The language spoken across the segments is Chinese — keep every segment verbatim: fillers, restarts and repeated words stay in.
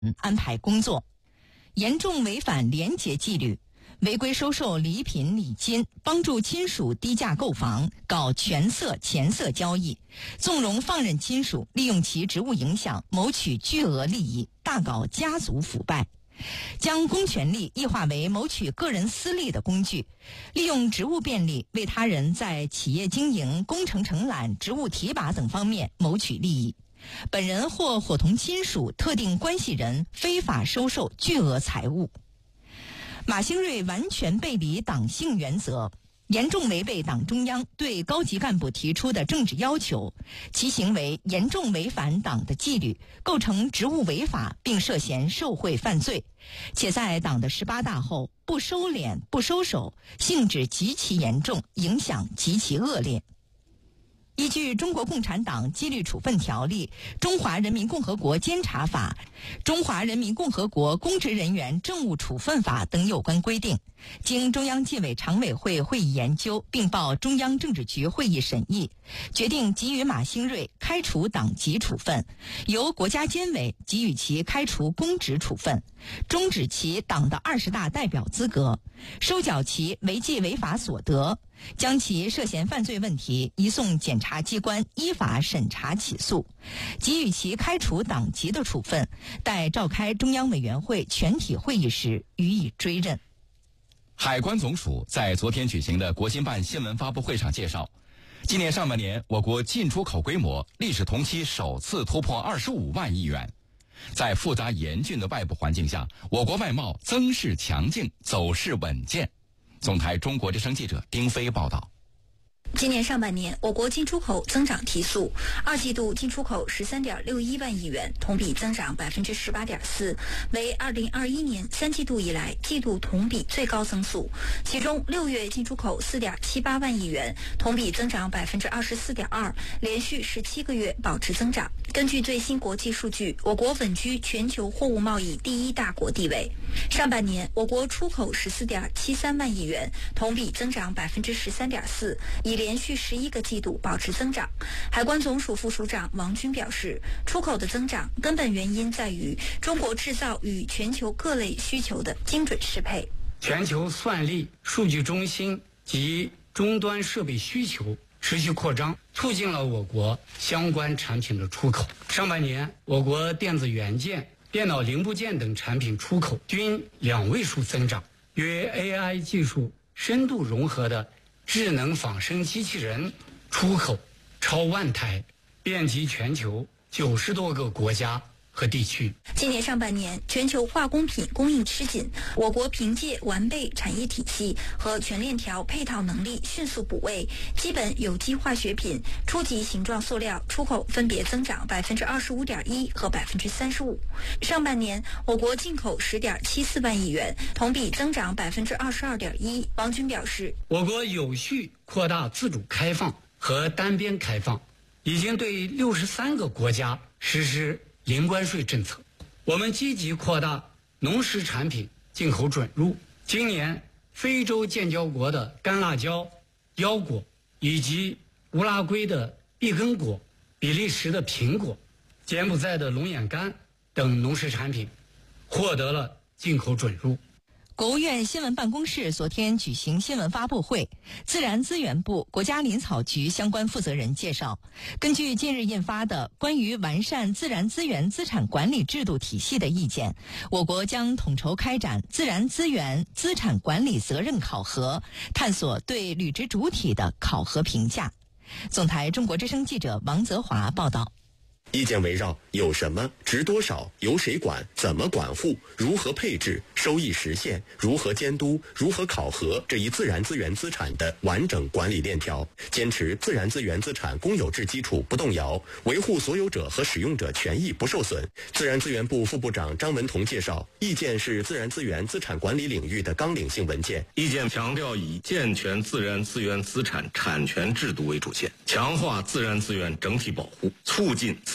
安排工作，严重违反廉洁纪律，违规收受礼品礼金，帮助亲属低价购房，搞权色钱色交易，纵容放任亲属利用其职务影响谋取巨额利益，大搞家族腐败，将公权力异化为谋取个人私利的工具，利用职务便利为他人在企业经营、工程承揽、职务提拔等方面谋取利益，本人或伙同亲属、特定关系人非法收受巨额财物。马兴瑞完全背离党性原则，严重违背党中央对高级干部提出的政治要求，其行为严重违反党的纪律，构成职务违法，并涉嫌受贿犯罪，且在党的十八大后不收敛、不收手，性质极其严重，影响极其恶劣。依据《中国共产党纪律处分条例》、《中华人民共和国监察法》、《中华人民共和国公职人员政务处分法》等有关规定，经中央纪委常委会会议研究，并报中央政治局会议审议，决定给予马兴瑞开除党籍处分，由国家监委给予其开除公职处分，终止其党的二十大代表资格，收缴其违纪违法所得，将其涉嫌犯罪问题移送检察机关依法审查起诉，给予其开除党籍的处分，待召开中央委员会全体会议时予以追认。 海关总署在昨天举行的国新办新闻发布会上介绍，今年上半年我国进出口规模历史同期首次突破二十五万亿元。在复杂严峻的外部环境下，我国外贸增势强劲，走势稳健。总台中国之声记者丁飞报道。 今年上半年，我国进出口增长提速，二季度进出口十三点六一万亿元，同比增长百分之十八点四，为二零二一年三季度以来季度同比最高增速。其中，六月进出口四点七八万亿元，同比增长百分之二十四点二，连续十七个月保持增长。根据最新国际数据，我国稳居全球货物贸易第一大国地位。上半年，我国出口十四点七三万亿元，同比增长百分之十三点四，以连续十一个季度保持增长。海关总署副署长王军表示，出口的增长根本原因在于中国制造与全球各类需求的精准适配。 全球算力、数据中心及终端设备需求持续扩张，促进了我国相关产品的出口。上半年，我国电子元件、电脑零部件等产品出口均两位数增长，与 A I 技术深度融合的智能仿生机器人出口超万台，遍及全球九十多个国家和地区。 今年上半年，全球化工品供应吃紧，我国凭借完备产业体系和全链条配套能力迅速补位，基本有机化学品、初级形状塑料出口分别增长百分之二十五点一和百分之三十五。上半年，我国进口十点七四万亿元，同比增长百分之二十二点一。王军表示， 我国有序扩大自主开放和单边开放，已经对六十三个国家实施零关税政策。我们积极扩大农食产品进口准入。今年，非洲建交国的干辣椒、腰果，以及乌拉圭的碧根果、比利时的苹果、柬埔寨的龙眼干等农食产品获得了进口准入。 国务院新闻办公室昨天举行新闻发布会，自然资源部、国家林草局相关负责人介绍，根据近日印发的关于完善自然资源资产管理制度体系的意见，我国将统筹开展自然资源资产管理责任考核，探索对履职主体的考核评价。总台中国之声记者王泽华报道。 意见围绕有什么、值多少、由谁管、怎么管护、如何配置、收益实现、如何监督、如何考核这一自然资源资产的完整管理链条，坚持自然资源资产公有制基础不动摇，维护所有者和使用者权益不受损。自然资源部副部长张文同介绍，意见是自然资源资产管理领域的纲领性文件。 意见强调以健全自然资源资产产权制度为主线，强化自然资源整体保护，促进自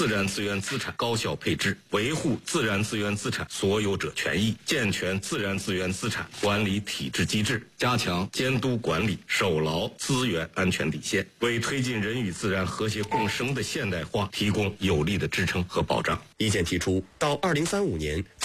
自然资源资产高效配置，维护自然资源资产所有者权益，健全自然资源资产管理体制机制，加强监督管理，守牢资源安全底线，为推进人与自然和谐共生的现代化提供有力的支撑和保障。 意见提出，到二零三五年。